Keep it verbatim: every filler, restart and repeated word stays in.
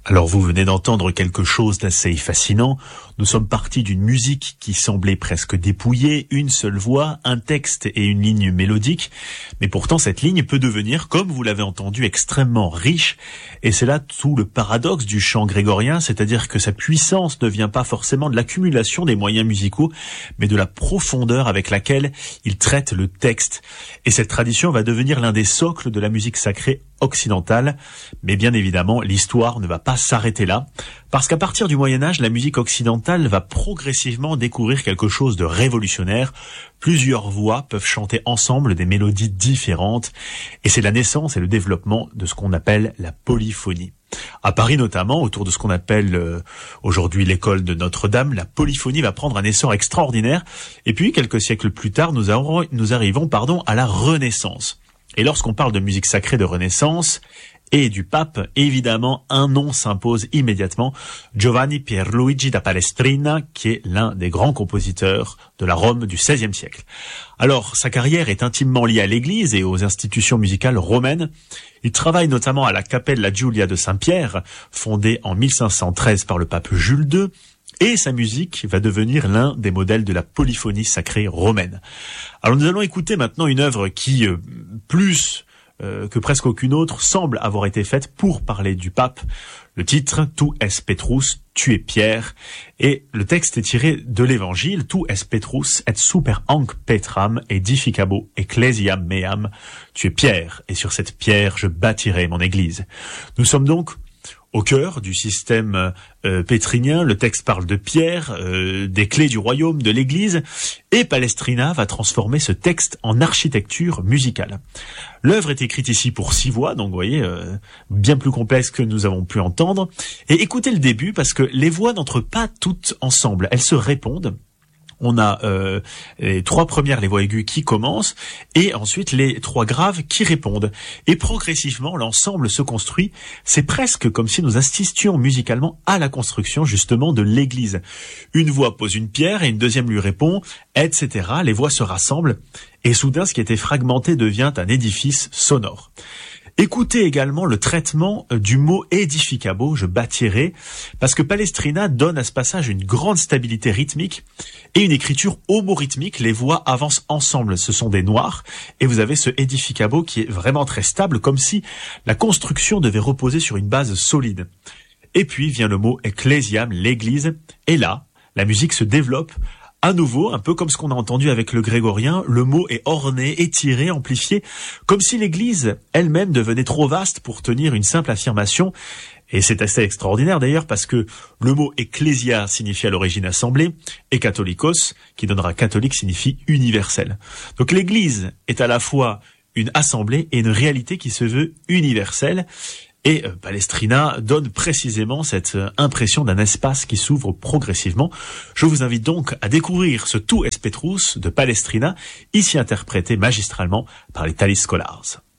Alors vous venez d'entendre quelque chose d'assez fascinant. Nous sommes partis d'une musique qui semblait presque dépouillée, une seule voix, un texte et une ligne mélodique. Mais pourtant cette ligne peut devenir, comme vous l'avez entendu, extrêmement riche. Et c'est là tout le paradoxe du chant grégorien, c'est-à-dire que sa puissance ne vient pas forcément de l'accumulation des moyens musicaux, mais de la profondeur avec laquelle il traite le texte. Et cette tradition va devenir l'un des socles de la musique sacrée occidentale. Mais bien évidemment, l'histoire ne va pas s'arrêter là, parce qu'à partir du Moyen-Âge, la musique occidentale va progressivement découvrir quelque chose de révolutionnaire. Plusieurs voix peuvent chanter ensemble des mélodies différentes, et c'est la naissance et le développement de ce qu'on appelle la polyphonie. À Paris notamment, autour de ce qu'on appelle euh, aujourd'hui l'école de Notre-Dame, la polyphonie va prendre un essor extraordinaire, et puis quelques siècles plus tard, nous, avons, nous arrivons pardon, à la Renaissance. Et lorsqu'on parle de musique sacrée de Renaissance et du pape, évidemment, un nom s'impose immédiatement, Giovanni Pierluigi da Palestrina, qui est l'un des grands compositeurs de la Rome du seizième siècle. Alors, sa carrière est intimement liée à l'Église et aux institutions musicales romaines. Il travaille notamment à la Cappella Giulia de Saint-Pierre, fondée en mille cinq cent treize par le pape Jules deux, et sa musique va devenir l'un des modèles de la polyphonie sacrée romaine. Alors nous allons écouter maintenant une œuvre qui, euh, plus euh, que presque aucune autre, semble avoir été faite pour parler du pape. Le titre, Tu es Petrus, tu es Pierre, et le texte est tiré de l'évangile, Tu es Petrus et super hanc Petram edificabo ecclesiam meam, tu es Pierre, et sur cette pierre je bâtirai mon église. Nous sommes donc au cœur du système euh, pétrinien. Le texte parle de Pierre, euh, des clés du royaume, de l'Église, et Palestrina va transformer ce texte en architecture musicale. L'œuvre est écrite ici pour six voix, donc vous voyez, euh, bien plus complexe que nous avons pu entendre. Et écoutez le début, parce que les voix n'entrent pas toutes ensemble, elles se répondent. On a euh, les trois premières, les voix aiguës qui commencent, et ensuite les trois graves qui répondent. Et progressivement, l'ensemble se construit. C'est presque comme si nous assistions musicalement à la construction justement de l'église. Une voix pose une pierre et une deuxième lui répond, et cetera. Les voix se rassemblent, et soudain, ce qui était fragmenté devient un édifice sonore. Écoutez également le traitement du mot edificabo, je bâtirai, parce que Palestrina donne à ce passage une grande stabilité rythmique et une écriture homorythmique. Les voix avancent ensemble, ce sont des noirs, et vous avez ce edificabo qui est vraiment très stable, comme si la construction devait reposer sur une base solide. Et puis vient le mot ecclesiam, l'église, et là, la musique se développe. À nouveau, un peu comme ce qu'on a entendu avec le grégorien, le mot est orné, étiré, amplifié, comme si l'église elle-même devenait trop vaste pour tenir une simple affirmation. Et c'est assez extraordinaire d'ailleurs parce que le mot ecclésia signifie à l'origine assemblée, et catholicos, qui donnera catholique, signifie universel. Donc l'église est à la fois une assemblée et une réalité qui se veut universelle. Et Palestrina donne précisément cette impression d'un espace qui s'ouvre progressivement. Je vous invite donc à découvrir ce Tu es Petrus de Palestrina, ici interprété magistralement par les Thalis Scholars.